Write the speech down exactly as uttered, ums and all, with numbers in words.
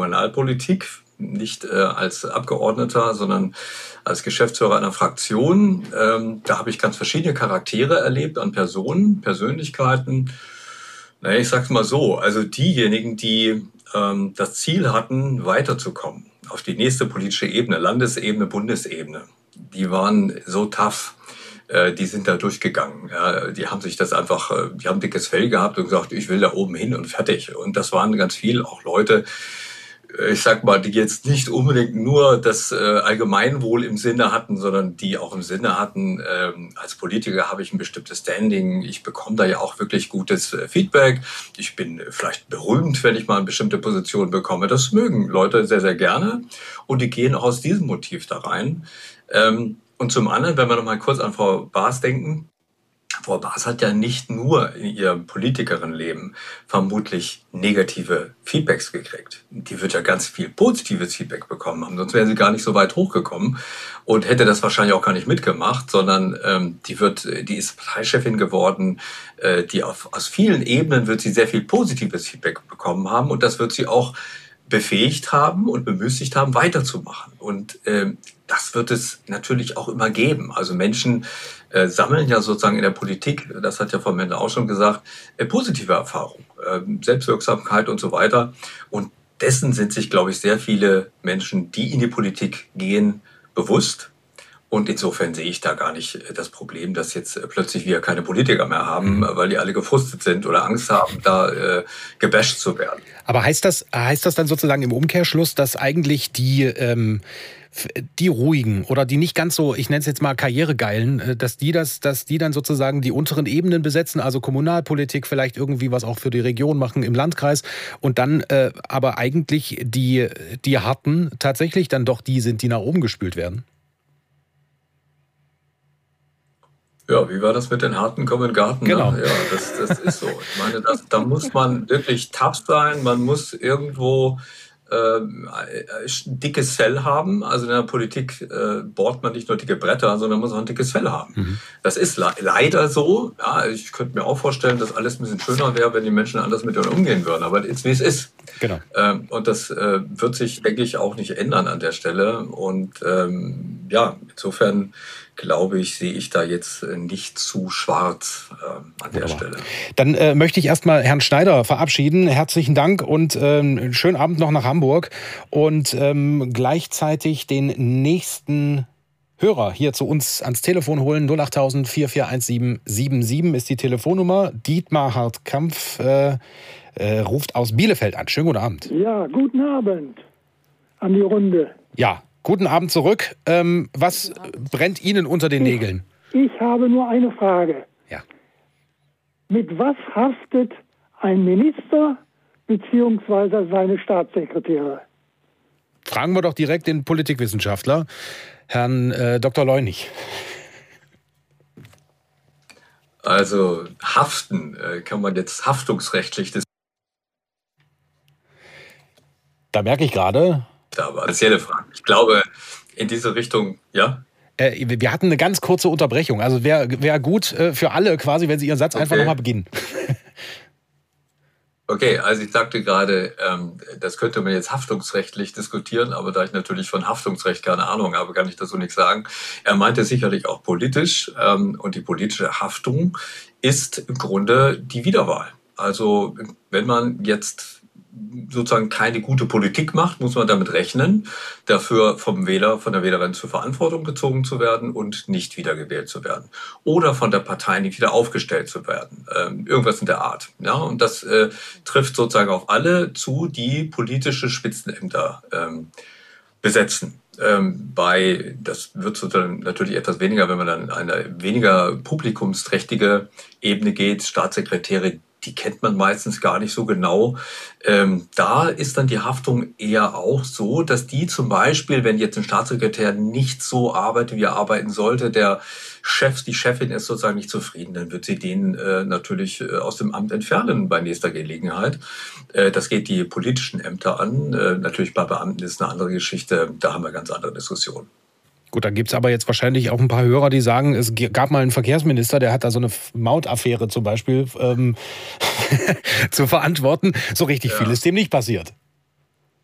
Kommunalpolitik, nicht äh, als Abgeordneter, sondern als Geschäftsführer einer Fraktion. Ähm, da habe ich ganz verschiedene Charaktere erlebt an Personen, Persönlichkeiten. Naja, ich sag's mal so, also diejenigen, die ähm, das Ziel hatten, weiterzukommen auf die nächste politische Ebene, Landesebene, Bundesebene, die waren so tough, äh, die sind da durchgegangen. Ja, die haben sich das einfach, äh, die haben dickes Fell gehabt und gesagt, ich will da oben hin und fertig. Und das waren ganz viele auch Leute, ich sag mal, die jetzt nicht unbedingt nur das äh, Allgemeinwohl im Sinne hatten, sondern die auch im Sinne hatten, ähm, als Politiker habe ich ein bestimmtes Standing, ich bekomme da ja auch wirklich gutes äh, Feedback, ich bin vielleicht berühmt, wenn ich mal eine bestimmte Position bekomme. Das mögen Leute sehr, sehr gerne und die gehen auch aus diesem Motiv da rein. Ähm, und zum anderen, wenn wir noch mal kurz an Frau Baas denken, Frau Baas hat ja nicht nur in ihrem Politikerinnenleben vermutlich negative Feedbacks gekriegt. Die wird ja ganz viel positives Feedback bekommen haben, sonst wäre sie gar nicht so weit hochgekommen und hätte das wahrscheinlich auch gar nicht mitgemacht, sondern ähm, die wird, die ist Parteichefin geworden, äh, die auf, aus vielen Ebenen wird sie sehr viel positives Feedback bekommen haben und das wird sie auch befähigt haben und bemüßigt haben, weiterzumachen. Und ähm, das wird es natürlich auch immer geben. Also Menschen äh, sammeln ja sozusagen in der Politik, das hat ja Frau Mendel auch schon gesagt, äh, positive Erfahrungen, äh, Selbstwirksamkeit und so weiter. Und dessen sind sich, glaube ich, sehr viele Menschen, die in die Politik gehen, bewusst. Und insofern sehe ich da gar nicht das Problem, dass jetzt plötzlich wir keine Politiker mehr haben, mhm. weil die alle gefrustet sind oder Angst haben, da äh, gebasht zu werden. Aber heißt das, heißt das dann sozusagen im Umkehrschluss, dass eigentlich die, ähm, die ruhigen oder die nicht ganz so, ich nenne es jetzt mal Karrieregeilen, dass die das, dass die dann sozusagen die unteren Ebenen besetzen, also Kommunalpolitik, vielleicht irgendwie was auch für die Region machen im Landkreis und dann äh, aber eigentlich die, die Harten tatsächlich dann doch die sind, die nach oben gespült werden? Ja, wie war das mit den Harten kommen in den Garten? Genau. Ne? Ja, das, das ist so. Ich meine, das, da muss man wirklich tough sein, man muss irgendwo äh, ein dickes Fell haben. Also in der Politik äh, bohrt man nicht nur dicke Bretter, sondern muss auch ein dickes Fell haben. Mhm. Das ist le- leider so. Ja, ich könnte mir auch vorstellen, dass alles ein bisschen schöner wäre, wenn die Menschen anders mit uns umgehen würden. Aber es ist, wie es ist. Genau. Ähm, und das äh, wird sich, denke ich, auch nicht ändern an der Stelle. Und ähm, ja, insofern glaube ich, sehe ich da jetzt nicht zu schwarz äh, an der Wunderbar. Stelle. Dann äh, möchte ich erstmal Herrn Schneider verabschieden. Herzlichen Dank und ähm, einen schönen Abend noch nach Hamburg. Und ähm, gleichzeitig den nächsten Hörer hier zu uns ans Telefon holen. null acht tausend vier vier eins sieben sieben sieben ist die Telefonnummer. Dietmar Hartkampf äh, äh, ruft aus Bielefeld an. Schönen guten Abend. Ja, guten Abend an die Runde. Ja, guten Abend zurück. Ähm, was brennt Ihnen unter den ich, Nägeln? Ich habe nur eine Frage. Ja. Mit was haftet ein Minister bzw. seine Staatssekretäre? Fragen wir doch direkt den Politikwissenschaftler, Herrn äh, Doktor Leunig. Also haften äh, kann man jetzt haftungsrechtlich das. Da merke ich gerade. Aber spezielle Frage. Ich glaube, in diese Richtung, ja. Äh, wir hatten eine ganz kurze Unterbrechung. Also wäre wär gut äh, für alle quasi, wenn Sie Ihren Satz okay. einfach nochmal beginnen. Okay, also ich sagte gerade, ähm, das könnte man jetzt haftungsrechtlich diskutieren, aber da ich natürlich von Haftungsrecht keine Ahnung habe, kann ich dazu nichts sagen. Er meinte sicherlich auch politisch ähm, und die politische Haftung ist im Grunde die Wiederwahl. Also wenn man jetzt sozusagen keine gute Politik macht, muss man damit rechnen, dafür vom Wähler, von der Wählerin zur Verantwortung gezogen zu werden und nicht wiedergewählt zu werden. Oder von der Partei nicht wieder aufgestellt zu werden. Ähm, irgendwas in der Art. Ja, und das äh, trifft sozusagen auf alle zu, die politische Spitzenämter ähm, besetzen. Ähm, bei, das wird sozusagen natürlich etwas weniger, wenn man dann in eine weniger publikumsträchtige Ebene geht, Staatssekretäre, die kennt man meistens gar nicht so genau. Ähm, da ist dann die Haftung eher auch so, dass die zum Beispiel, wenn jetzt ein Staatssekretär nicht so arbeitet, wie er arbeiten sollte, der Chef, die Chefin ist sozusagen nicht zufrieden, dann wird sie den äh, natürlich äh, aus dem Amt entfernen bei nächster Gelegenheit. Äh, das geht die politischen Ämter an. Äh, natürlich bei Beamten ist eine andere Geschichte, da haben wir ganz andere Diskussionen. Gut, dann gibt es aber jetzt wahrscheinlich auch ein paar Hörer, die sagen, es gab mal einen Verkehrsminister, der hat da so eine Mautaffäre zum Beispiel ähm, zu verantworten. So richtig ja. viel ist dem nicht passiert.